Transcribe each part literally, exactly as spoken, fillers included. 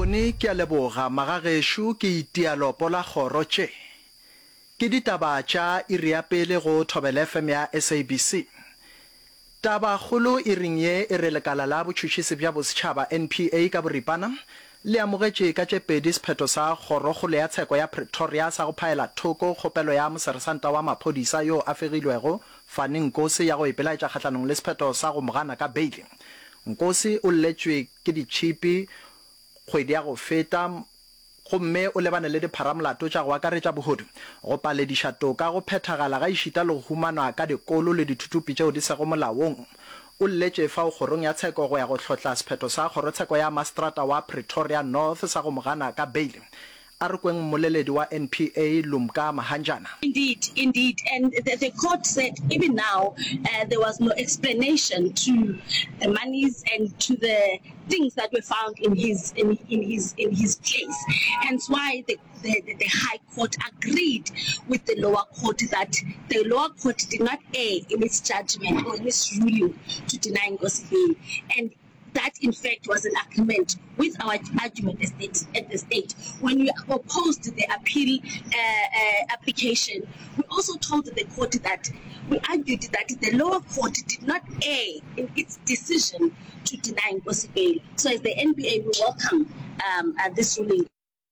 Bone ke a leboga magagesho ke itialopo la kgoro tše. Ke ditaba tša iri ya pele go Thobela F M ya S A B C. Taba kgolo e ring ye e re lekala la botšhotšhisi bja bosetšhaba N P A ka boripana le amogetše ka tše pedi sephetho sa kgorokgolo ya tsheko ya Pretoria sa go phaela thoko kgopelo ya moseresanta wa maphodisa yo a fegilwego Fani Nkosi ya go ipelaetša kgahlanong le sephetho sa go mogana ka beile. Nkosi o lletšwe ke ditšhipi kgwedi ya go feta gomme o lebane le dipharamolato tša go akaretša bohodu go palediša toka go phethagala ga išita le go humanwa ka dikolo le dithutupi tšeo di sego molaong. O lletše fao kgorong ya tsheko go ya go hlotla sephetho sa kgorotsheko ya Mastrata wa Pretoria North sa go mogana ka beile. A re kweng moleledi wa N P A Lumka Mahanjana. Indeed, indeed. And the, the court said even now uh, there was no explanation to the monies and to the things that were found in his in, in his in his place. Hence why the, the, the High Court agreed with the lower court that the lower court did not err in its judgment or in its ruling to deny Nkosi bail. And that, in fact, was an agreement with our argument at the state. When we opposed the appeal uh, uh, application, we also told the court that we argued that the lower court did not err in its decision to deny Nkosi bail. So as the N P A, we welcome um, uh, this ruling.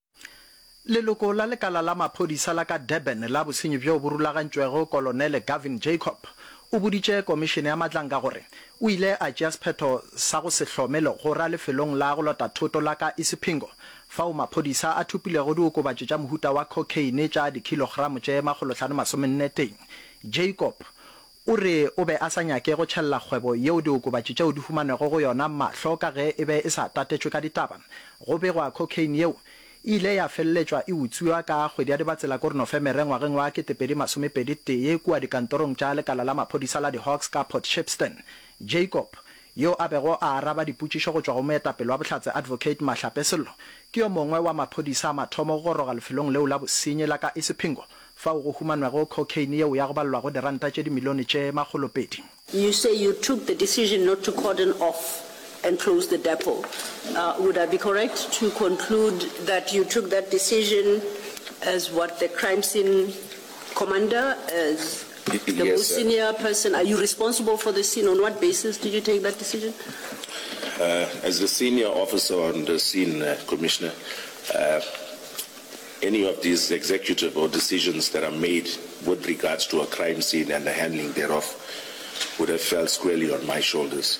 Leloko la lekala la maphodisa la ka Durban la bosenyi bjo bo rulagantšwego Colonel Gavin Jacob o boditše komishene ya matlanka gore o ile a tšea sephetho sa go se hlomelo go ra lefelong la go lota thoto la ka Isipingo fao maphodisa a thupilego diokobatše tša mohuta wa cocaine tša dikilogramo tše magolo hlano masomenne teng. Jacob o re o be a sa nyake go tšhella kgwebo yeo diokobatše tšeo di humanego go yona mahlo ka ge e be e sa tatetšwe ka ditaba go begwa cocaine yeo ile ya felletšwa e utswiwa ka kgwedi ya dibatsela ko Nofemere ngwageng wa ketepedi masomepedi tee kua dikantorong tša lekala la maphodisa la di-Hawks ka Port Shepstone. Jacob yo a bego a araba dipotšišo go tšwa go moetapele wa bohlatse Advocate Mahlape Sello ke yo mongwe wa maphodisa a mathomo go goroga lefelong leo la bosenyi la ka Isipingo fao go humanwego cocaine yeo ya go balelwa go diranta tše dimilione tše magolopedi. You say you took the decision not to cordon off and close the depot. Uh, would I be correct to conclude that you took that decision as what the crime scene commander, as the yes, most senior person? Are you responsible for the scene? On what basis did you take that decision? Uh, as the senior officer on the scene, uh, Commissioner, uh, any of these executive or decisions that are made with regards to a crime scene and the handling thereof would have fell squarely on my shoulders.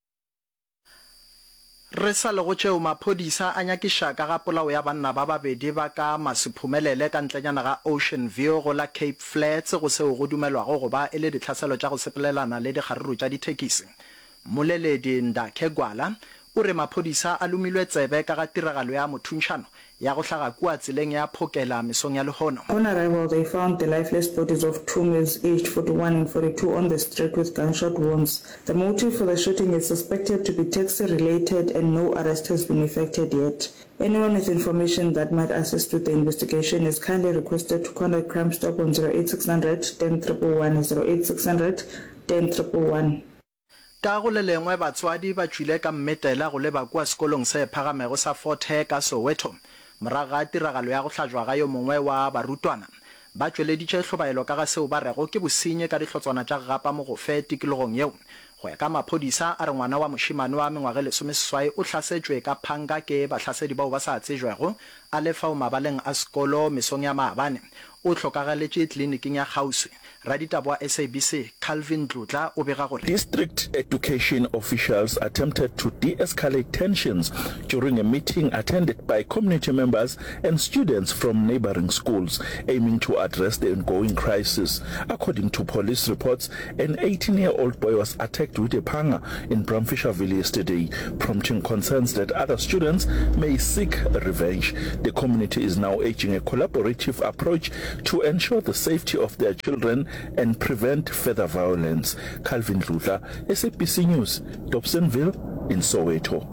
Re sa le go tšeo maphodisa a nyakiša ka ga polao ya banna ba babedi ba ka masephumelele ka ntlenyana ga Ocean View go la Cape Flats go seo go dumelwago go ba e le ditlhaselo tša go sepelelana le dikgaruru tša dithekisi. Moleledi Ndakhe Gwala o re maphodisa a lumilwe tsebe ka ga tiragalo ya mothuntšhano ya go hlaga kua tseleng ya phokela mesong ya lehono. On arrival, they found the lifeless bodies of two males aged forty-one and forty-two on the street with gunshot wounds. The motive for the shooting is suspected to be taxi-related and no arrest has been effected yet. Anyone with information that might assist with the investigation is kindly requested to contact Crime Stop on zero eight six hundred, ten one one one, zero eight six hundred, ten one one one. Ka go le lengwe batswadi ba tšwile ka mmetela go leba kua sekolong se phagamego sa Fort Hare ka Soweto moraga tiragalo ya go hlajwa ga yo mongwe wa barutwana ba tšweleditše hlobaelo ka ga seo ba rego ke bosenye ka dihlotswana tša gapa mo go fe tikilogong yeo go ya ka maphodisa a re ngwana wa mošimane wa mengwaga lesomeseswai o hlasetšwe ka phanga ke bahlasedi bao ba sa tsejwego a le fao mabaleng a sekolo mesong ya maabane o hlokagaletše tleliniking ya Gauswi. Raditaba wa S A B C Calvin Dlutla o bega gore District education officials attempted to de-escalate tensions during a meeting attended by community members and students from neighboring schools aiming to address the ongoing crisis. According to police reports, an eighteen-year-old boy was attacked with a panga in Bramfisherville yesterday, prompting concerns that other students may seek revenge. The community is now urging a collaborative approach to ensure the safety of their children and prevent further violence. Calvin Dlutla, S A B C News, Dobsonville in Soweto.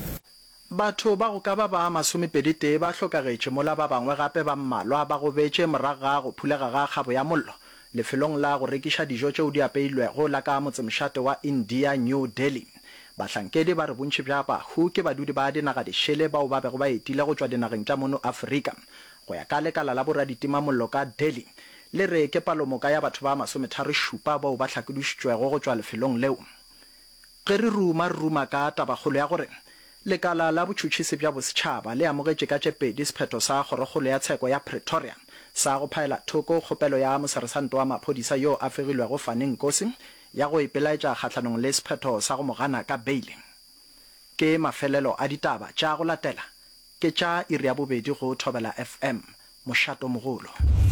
Batho ba go ka ba ba masomepedi tee ba hlokagetše mola ba bangwe gape ba mmalwa ba go betše moraga go phulega ga kgabo ya mollo lefelong la go rekiša dijo tšeo di apeilwego la ka motsemšate wa India New Delhi. bahlankedi ba re bontši bja bahu ke badudi ba dinaga dishele bao ba bego ba etile go tšwa dinageng tša mono Afrika go ya ka lekala la boraditima mollo ka Delhi le re ke palomoka ya batho ba masometharo šupa bao ba hlakidišitšwego go tšwa lefelong leo. Ge re ruma re ruma ka tabakgolo ya gore lekala la botšhotšhisi bja bosetšhaba le amogetše ka tšepedi sephetho sa kgorokgolo ya tsheko ya Pretoria sa go phaela thoko kgopelo ya moseresanto wa maphodisa yo a fegilwego Faneng Nkosi ya go ipelaetša kgatlhanong le sephetho sa go mogana ka beile. Ke mafelelo a ditaba tša go latela ke tša iri ya bobedi go Thobela F M mošato mogolo.